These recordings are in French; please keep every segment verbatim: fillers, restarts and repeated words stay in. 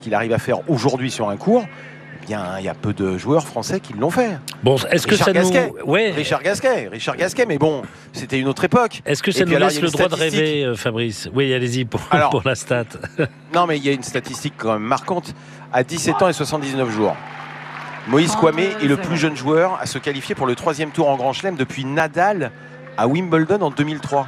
qu'il arrive à faire aujourd'hui sur un court, eh bien, il y a peu de joueurs français qui l'ont fait. Bon, est-ce que Richard ça Gasquet, nous... ouais. Richard Gasquet, Richard Gasquet, mais bon, c'était une autre époque. Est-ce que ça Et nous alors, laisse le droit de rêver, euh, Fabrice? Oui, allez-y pour, alors, pour la stat. Non, mais il y a une statistique quand même marquante. À dix-sept ans et soixante-dix-neuf jours, Moïse Kouamé est le plus jeune joueur à se qualifier pour le troisième tour en Grand Chelem depuis Nadal à Wimbledon en deux mille trois.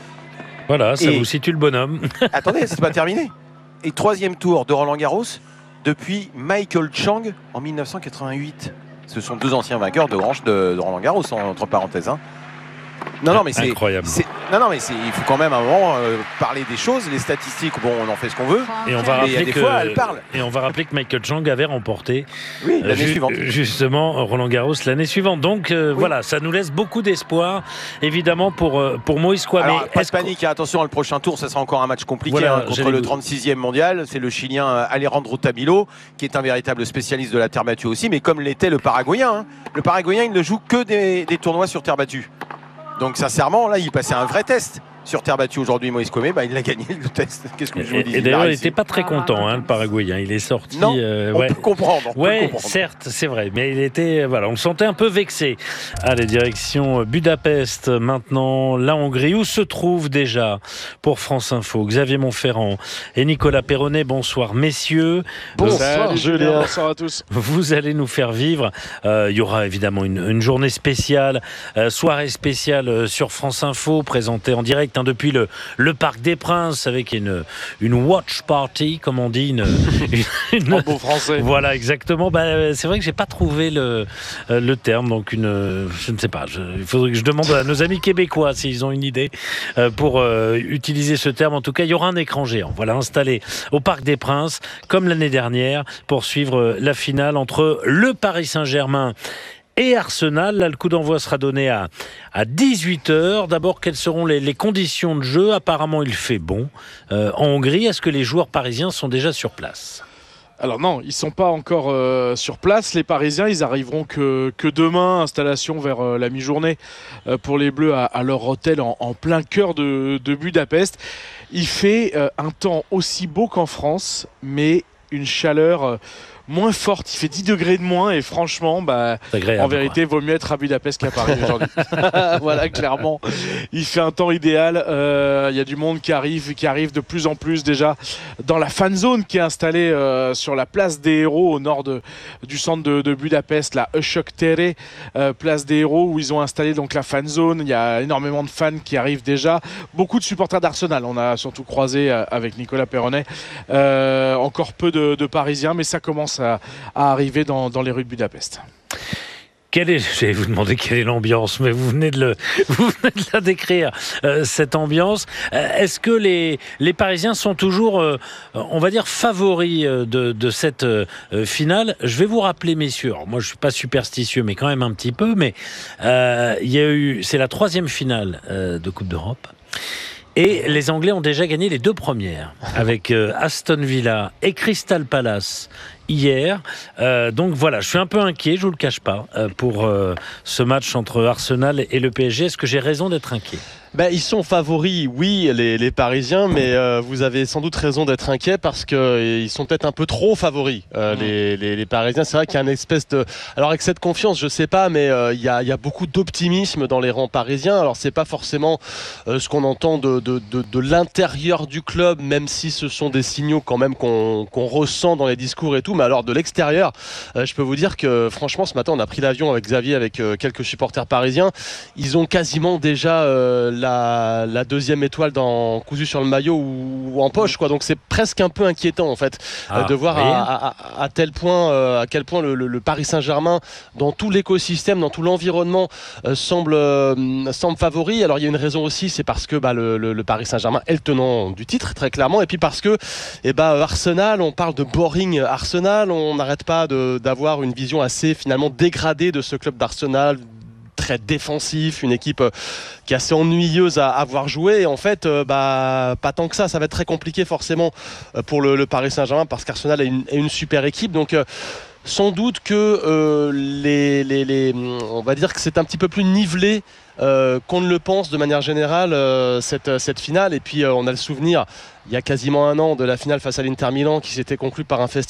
Voilà, ça et... vous situe le bonhomme. Attendez, c'est pas terminé. Et troisième tour de Roland Garros depuis Michael Chang en mille neuf cent quatre-vingt-huit. Ce sont deux anciens vainqueurs de, de, de Roland Garros, entre parenthèses. Hein. Non, non, mais c'est incroyable. Non, non, mais il faut quand même à un moment euh, parler des choses. Les statistiques, bon, on en fait ce qu'on veut. Et on va rappeler des que fois, elles parlent. Et on va rappeler que Michael Chang avait remporté oui, l'année ju- suivante. justement Roland Garros l'année suivante. Donc euh, oui. Voilà, ça nous laisse beaucoup d'espoir, évidemment pour pour Moïse Kouamé. Alors, pas de panique, attention, le prochain tour, ça sera encore un match compliqué voilà, hein, contre le trente-sixième mondial. C'est le Chilien Alejandro Tabilo, qui est un véritable spécialiste de la terre battue aussi, mais comme l'était le Paraguayen. Hein. Le Paraguayen, il ne joue que des, des tournois sur terre battue. Donc sincèrement, là, il passait un vrai test sur terre battue aujourd'hui. Moïse Kouamé, bah, il a gagné le test. Qu'est-ce que je vous dis? Et d'ailleurs, il n'était pas très content, hein, le Paraguayen. Il est sorti. Non, euh, on ouais. peut comprendre. Oui, ouais, certes, c'est vrai. Mais il était, voilà, on le sentait un peu vexé. Allez, direction Budapest maintenant, la Hongrie, où se trouve déjà pour France Info Xavier Montferrand et Nicolas Perronnet. Bonsoir, messieurs. Bonsoir, Julien. Bonsoir à tous. Vous allez nous faire vivre. Euh, il y aura évidemment une, une journée spéciale, euh, soirée spéciale euh, sur France Info, présentée en direct hein, depuis le, le Parc des Princes avec une, une watch party, comme on dit. Une, une, une... En beau français. Voilà, exactement. Bah, c'est vrai que j'ai pas trouvé le, euh, le terme, donc une, je ne sais pas. Je, il faudrait que je demande à nos amis québécois s'ils ont une idée euh, pour euh, utiliser ce terme. En tout cas, il y aura un écran géant, voilà, installé au Parc des Princes, comme l'année dernière, pour suivre la finale entre le Paris Saint-Germain et Arsenal. Là, le coup d'envoi sera donné à, à dix-huit heures. D'abord, quelles seront les, les conditions de jeu? Apparemment, il fait bon. Euh, en Hongrie, est-ce que les joueurs parisiens sont déjà sur place? Alors non, ils ne sont pas encore euh, sur place. Les Parisiens, ils arriveront que, que demain. Installation vers euh, la mi-journée euh, pour les Bleus à, à leur hôtel en, en plein cœur de, de Budapest. Il fait euh, un temps aussi beau qu'en France, mais une chaleur... Euh, moins forte, il fait dix degrés de moins et franchement, bah, agréable, en vérité, quoi. Vaut mieux être à Budapest qu'à Paris aujourd'hui. Voilà, clairement, il fait un temps idéal. Il euh, y a du monde qui arrive, qui arrive de plus en plus déjà dans la fan zone qui est installée euh, sur la place des Héros au nord de, du centre de, de Budapest, la Öszök Tere, euh, place des Héros où ils ont installé donc la fan zone. Il y a énormément de fans qui arrivent déjà, beaucoup de supporters d'Arsenal. On a surtout croisé euh, avec Nicolas Perronnet, euh, encore peu de, de Parisiens, mais ça commence à, à arriver dans, dans les rues de Budapest. Quelle est, je vais vous demander quelle est l'ambiance, mais vous venez de, le, vous venez de la décrire, euh, cette ambiance. Euh, est-ce que les, les Parisiens sont toujours, euh, on va dire, favoris de, de cette euh, finale? Je vais vous rappeler, messieurs, alors moi je ne suis pas superstitieux, mais quand même un petit peu, mais euh, il y a eu, c'est la troisième finale euh, de Coupe d'Europe. Et les Anglais ont déjà gagné les deux premières, avec euh, Aston Villa et Crystal Palace hier. Euh, donc voilà, je suis un peu inquiet, je vous le cache pas, euh, pour euh, ce match entre Arsenal et le P S G. Est-ce que j'ai raison d'être inquiet? Ben, ils sont favoris, oui, les, les Parisiens, mais euh, vous avez sans doute raison d'être inquiet parce qu'ils euh, sont peut-être un peu trop favoris, euh, mmh. les, les, les Parisiens. C'est vrai qu'il y a une espèce de... Alors avec cette confiance, je sais pas, mais euh, il y a, il y a beaucoup d'optimisme dans les rangs parisiens. Alors c'est pas forcément euh, ce qu'on entend de, de, de, de l'intérieur du club, même si ce sont des signaux quand même qu'on, qu'on ressent dans les discours et tout. Mais alors de l'extérieur, euh, je peux vous dire que franchement, ce matin, on a pris l'avion avec Xavier, avec euh, quelques supporters parisiens. Ils ont quasiment déjà... Euh, La, la deuxième étoile dans, cousue sur le maillot ou, ou en poche, quoi. Donc c'est presque un peu inquiétant en fait ah, euh, de voir à, à, à tel point euh, à quel point le, le, le Paris Saint-Germain dans tout l'écosystème, dans tout l'environnement euh, semble, euh, semble favori. Alors il y a une raison aussi, c'est parce que bah, le, le, le Paris Saint-Germain est le tenant du titre très clairement, et puis parce que eh bah, Arsenal, on parle de boring Arsenal, on n'arrête pas de, d'avoir une vision assez finalement dégradée de ce club d'Arsenal, très défensif, une équipe qui est assez ennuyeuse à avoir joué, et en fait euh, bah, pas tant que ça, ça va être très compliqué forcément pour le, le Paris Saint-Germain parce qu'Arsenal est une, est une super équipe, donc euh, sans doute que euh, les, les, les, on va dire que c'est un petit peu plus nivelé euh, qu'on ne le pense de manière générale euh, cette, cette finale. Et puis euh, on a le souvenir il y a quasiment un an de la finale face à l'Inter Milan qui s'était conclue par un festival